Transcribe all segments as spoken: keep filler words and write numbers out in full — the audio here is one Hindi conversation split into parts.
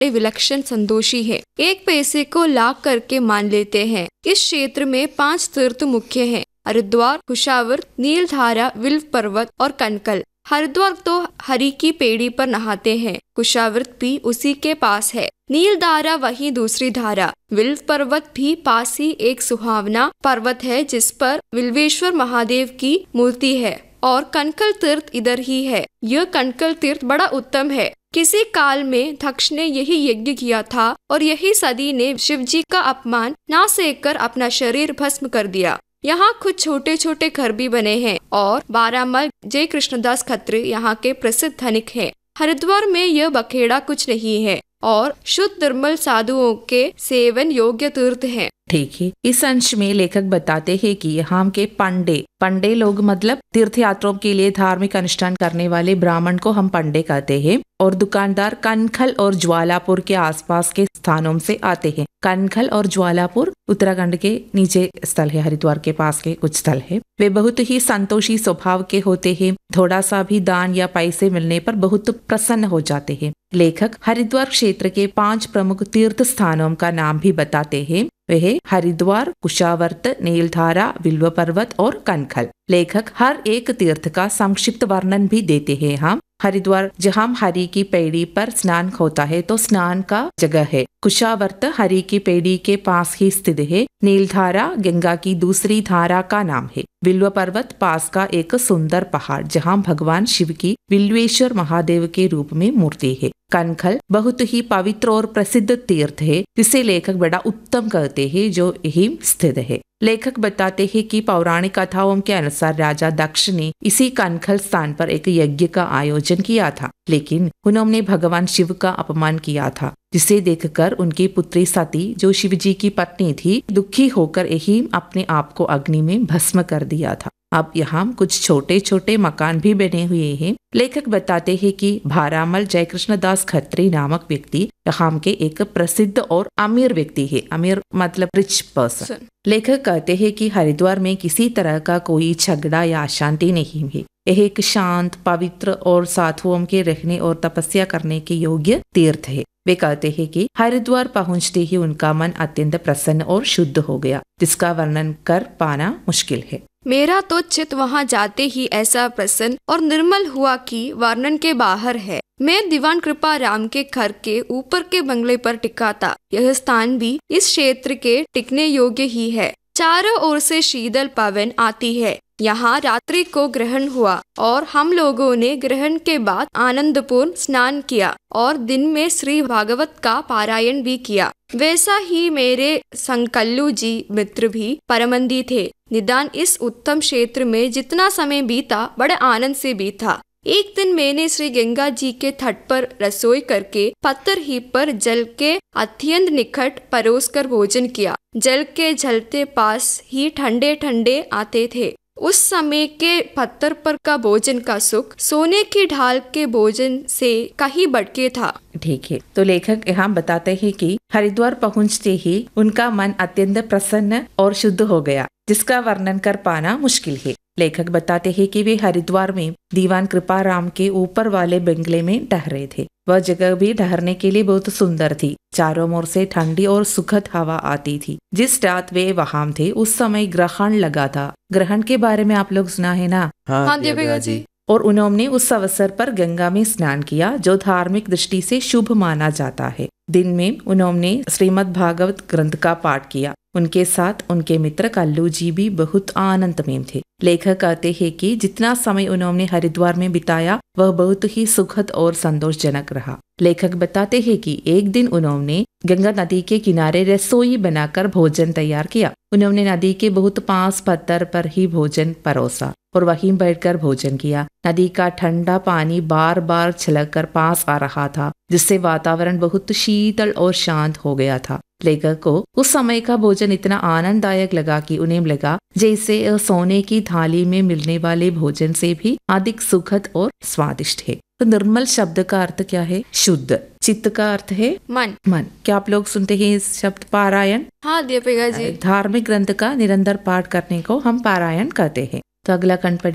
विलक्षण संतोषी है, एक पैसे को लाख करके मान लेते हैं। इस क्षेत्र में पांच तीर्थ मुख्य हैं: हरिद्वार, कुशावर्त, नीलधारा, विल्व पर्वत और कनकल। हरिद्वार तो हरि की पेड़ी पर नहाते हैं, कुशावर्त भी उसी के पास है, नीलधारा वही दूसरी धारा, विल्व पर्वत भी पास ही एक सुहावना पर्वत है जिस पर विल्वेश्वर महादेव की मूर्ति है, और कनकल तीर्थ इधर ही है। यह कनकल तीर्थ बड़ा उत्तम है। किसी काल में दक्ष ने यही यज्ञ किया था और यही सदी ने शिव जी का अपमान ना सहकर अपना शरीर भस्म कर दिया। यहाँ कुछ छोटे छोटे घर भी बने हैं और बारामल जय कृष्णदास खत्री यहाँ के प्रसिद्ध धनिक हैं। हरिद्वार में यह बखेड़ा कुछ नहीं है और शुद्ध निर्मल साधुओं के सेवन योग्य तीर्थ हैं। ठीक है। इस अंश में लेखक बताते हैं कि यहाँ के पंडे पंडे लोग मतलब तीर्थ यात्रियों के लिए धार्मिक अनुष्ठान करने वाले ब्राह्मण को हम पंडे कहते हैं, और दुकानदार कनखल और ज्वालापुर के आसपास के स्थानों से आते हैं। कनखल और ज्वालापुर उत्तराखंड के नीचे स्थल है, हरिद्वार के पास के कुछ स्थल है। वे बहुत ही संतोषी स्वभाव के होते हैं, थोड़ा सा भी दान या पैसे मिलने पर बहुत प्रसन्न हो जाते हैं। लेखक हरिद्वार क्षेत्र के पांच प्रमुख तीर्थ स्थानों का नाम भी बताते हैं। वह हरिद्वार, कुशावर्त, नीलधारा, विल्व पर्वत और कनखल। लेखक हर एक तीर्थ का संक्षिप्त वर्णन भी देते हैं। हम हरिद्वार जहाँ हरि की पेड़ी पर स्नान होता है तो स्नान का जगह है। कुशावर्त हरि की पेड़ी के पास ही स्थित है। नीलधारा गंगा की दूसरी धारा का नाम है। विल्व पर्वत पास का एक सुंदर पहाड़ जहाँ भगवान शिव की विल्वेश्वर महादेव के रूप में मूर्ति है। कनखल बहुत ही पवित्र और प्रसिद्ध तीर्थ है जिसे लेखक बड़ा उत्तम कहते हैं, जो यही स्थित है। लेखक बताते हैं कि पौराणिक कथाओं के अनुसार राजा दक्ष ने इसी कनखल स्थान पर एक यज्ञ का आयोजन किया था, लेकिन उन्होंने भगवान शिव का अपमान किया था, जिसे देखकर उनकी पुत्री सती, जो शिव जी की पत्नी थी, दुखी होकर यही अपने आप को अग्नि में भस्म कर दिया था। अब यहाँ कुछ छोटे छोटे मकान भी बने हुए हैं। लेखक बताते हैं कि बारामल जय कृष्णदास खत्री नामक व्यक्ति यहाँ के एक प्रसिद्ध और अमीर व्यक्ति है। अमीर मतलब रिच पर्सन। लेखक कहते हैं कि हरिद्वार में किसी तरह का कोई झगड़ा या अशांति नहीं है। यह एक शांत, पवित्र और साधुओं के रहने और तपस्या करने के योग्य तीर्थ है। वे कहते हैं कि हरिद्वार पहुंचते ही उनका मन अत्यंत प्रसन्न और शुद्ध हो गया, जिसका वर्णन कर पाना मुश्किल है। मेरा तो चित्त वहाँ जाते ही ऐसा प्रसन्न और निर्मल हुआ कि वर्णन के बाहर है। मैं दीवान कृपा राम के घर के ऊपर के बंगले पर टिका था। यह स्थान भी इस क्षेत्र के टिकने योग्य ही है। चारों ओर से शीतल पवन आती है। यहाँ रात्रि को ग्रहण हुआ और हम लोगों ने ग्रहण के बाद आनंदपूर्ण स्नान किया और दिन में श्री भागवत का पारायण भी किया। वैसा ही मेरे संकल्लू जी मित्र भी परमंदी थे। निदान इस उत्तम क्षेत्र में जितना समय बीता बड़े आनंद से बीता। एक दिन मैंने श्री गंगा जी के तट पर रसोई करके पत्थर ही पर जल के अत्यंत निकट परोस कर भोजन किया। जल के झलते पास ही ठंडे ठंडे आते थे। उस समय के पत्थर पर का भोजन का सुख सोने की ढाल के भोजन से कहीं बढ़के था। ठीक है। तो लेखक यहाँ बताते हैं कि हरिद्वार पहुँचते ही उनका मन अत्यंत प्रसन्न और शुद्ध हो गया, जिसका वर्णन कर पाना मुश्किल है। लेखक बताते हैं कि वे हरिद्वार में दीवान कृपा राम के ऊपर वाले बंगले में ठहरे थे। वह जगह भी ठहरने के लिए बहुत सुंदर थी। चारों ओर से ठंडी और सुखद हवा आती थी। जिस रात वे वहां थे उस समय ग्रहण लगा था। ग्रहण के बारे में आप लोग सुना है ना? हाँ, हाँ देविका जी। और उन्होंने उस अवसर पर गंगा में स्नान किया, जो धार्मिक दृष्टि से शुभ माना जाता है। दिन में उन्होंने श्रीमद् भागवत ग्रंथ का पाठ किया। उनके साथ उनके मित्र कल्लू जी भी बहुत आनंद में थे। लेखक कहते हैं कि जितना समय उन्होंने हरिद्वार में बिताया वह बहुत ही सुखद और संतोषजनक रहा। लेखक बताते हैं कि एक दिन उन्होंने गंगा नदी के किनारे रसोई बनाकर भोजन तैयार किया। उन्होंने नदी के बहुत पास पत्थर पर ही भोजन परोसा और वहीं बैठकर भोजन किया। नदी का ठंडा पानी बार बार छलक कर पास आ रहा था, जिससे वातावरण बहुत शीतल और शांत हो गया था। लेखक को उस समय का भोजन इतना आनंददायक लगा कि उन्हें लगा जैसे सोने की थाली में मिलने वाले भोजन से भी अधिक सुखद और स्वादिष्ट है। तो निर्मल शब्द का अर्थ क्या है? शुद्ध। चित्त का अर्थ है मन। मन। क्या आप लोग सुनते हैं इस शब्द पारायण? हाँ दीपिका जी। धार्मिक ग्रंथ का निरंतर पाठ करने को हम पारायण कहते हैं। तो अगला खंड पढ़िए।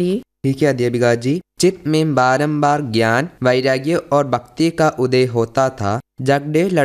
ठीक है देविका जी। चित्त में बारंबार ज्ञान, वैराग्य और भक्ति का उदय होता था। जगदेव